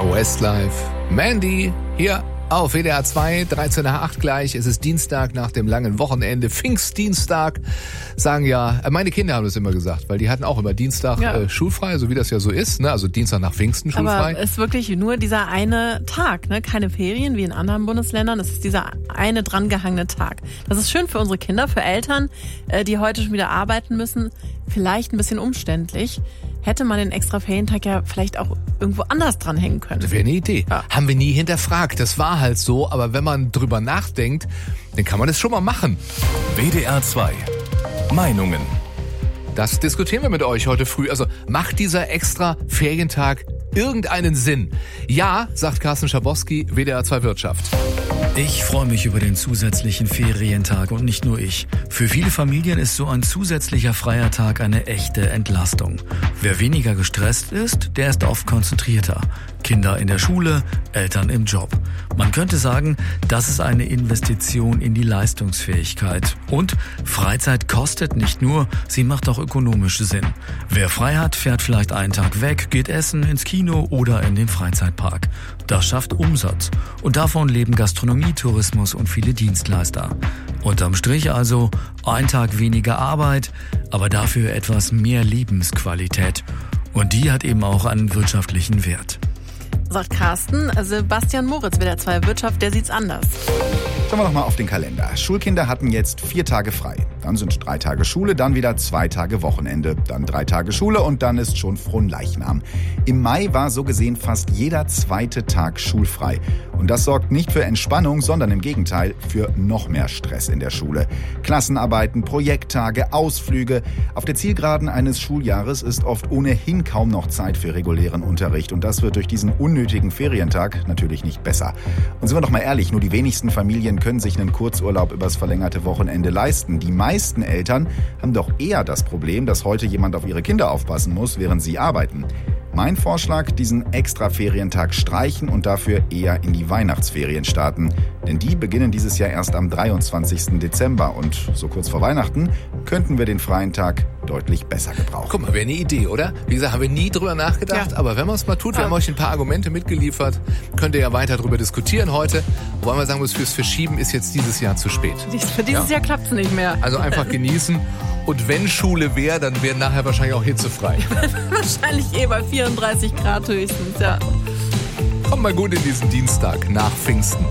Westlife. Mandy hier auf WDR 2, 13 nach 8 gleich. Es ist Dienstag nach dem langen Wochenende. Pfingstdienstag, sagen ja, meine Kinder haben das immer gesagt, weil die hatten auch immer Dienstag schulfrei, so wie das ja so ist, ne? Also Dienstag nach Pfingsten schulfrei. Aber es ist wirklich nur dieser eine Tag, ne? Keine Ferien wie in anderen Bundesländern. Es ist dieser eine drangehangene Tag. Das ist schön für unsere Kinder, für Eltern, die heute schon wieder arbeiten müssen. Vielleicht ein bisschen umständlich. Hätte man den extra Ferientag ja vielleicht auch irgendwo anders dranhängen können. Das wäre eine Idee. Ja. Haben wir nie hinterfragt. Das war halt so. Aber wenn man drüber nachdenkt, dann kann man das schon mal machen. WDR 2. Meinungen. Das diskutieren wir mit euch heute früh. Also macht dieser extra Ferientag irgendeinen Sinn? Ja, sagt Carsten Schabowski, WDR 2 Wirtschaft. Ich freue mich über den zusätzlichen Ferientag und nicht nur ich. Für viele Familien ist so ein zusätzlicher freier Tag eine echte Entlastung. Wer weniger gestresst ist, der ist oft konzentrierter. Kinder in der Schule, Eltern im Job. Man könnte sagen, das ist eine Investition in die Leistungsfähigkeit. Und Freizeit kostet nicht nur, sie macht auch ökonomisch Sinn. Wer frei hat, fährt vielleicht einen Tag weg, geht essen, ins Kino oder in den Freizeitpark. Das schafft Umsatz. Und davon leben Gastronomie, Tourismus und viele Dienstleister. Unterm Strich also ein Tag weniger Arbeit, aber dafür etwas mehr Lebensqualität. Und die hat eben auch einen wirtschaftlichen Wert. Sagt Carsten, Sebastian Moritz, WDR 2 Wirtschaft, der sieht's anders. Schauen wir noch mal auf den Kalender. Schulkinder hatten jetzt 4 Tage frei. Dann sind 3 Tage Schule, dann wieder 2 Tage Wochenende, dann 3 Tage Schule und dann ist schon Fronleichnam. Im Mai war so gesehen fast jeder 2. Tag schulfrei. Und das sorgt nicht für Entspannung, sondern im Gegenteil für noch mehr Stress in der Schule. Klassenarbeiten, Projekttage, Ausflüge. Auf der Zielgeraden eines Schuljahres ist oft ohnehin kaum noch Zeit für regulären Unterricht. Und das wird durch diesen unnötigen Ferientag natürlich nicht besser. Und sind wir doch mal ehrlich, nur die wenigsten Familien können sich einen Kurzurlaub übers verlängerte Wochenende leisten. Die meisten Eltern haben doch eher das Problem, dass heute jemand auf ihre Kinder aufpassen muss, während sie arbeiten. Mein Vorschlag, diesen extra Ferientag streichen und dafür eher in die Weihnachtsferien starten. Denn die beginnen dieses Jahr erst am 23. Dezember und so kurz vor Weihnachten könnten wir den freien Tag deutlich besser gebrauchen. Guck mal, wäre eine Idee, oder? Wie gesagt, haben wir nie drüber nachgedacht, aber wenn man es mal tut, wir haben euch ein paar Argumente mitgeliefert, könnt ihr ja weiter drüber diskutieren heute. Wobei man sagen muss, fürs Verschieben ist jetzt dieses Jahr zu spät. Für dieses Jahr klappt's nicht mehr. Also einfach genießen. Und wenn Schule wäre, dann wäre nachher wahrscheinlich auch hitzefrei. Wahrscheinlich bei 34 Grad höchstens, ja. Kommt mal gut in diesen Dienstag nach Pfingsten.